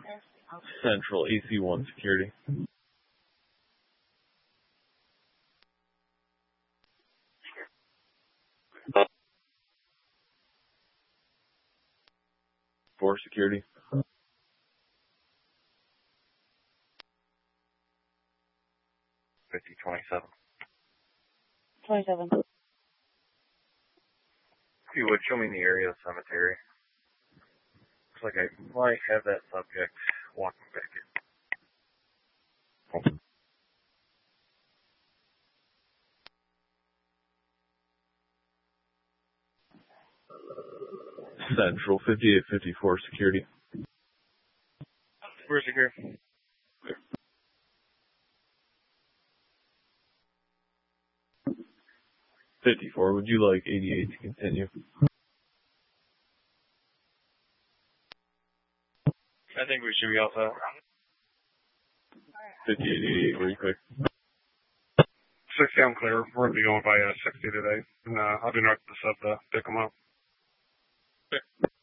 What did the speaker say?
Central AC1 security. For security. 5027. 27. If you would, show me the area of the cemetery. Looks like I might have that subject walking back in. Central 5854 security. Where's security? 54. Would you like 88 to continue? I think we should be all set. 5888, very quick. 60, I'm clear. We're going to be going by 60 today. And I'll be north of the sub to pick them up. Okay.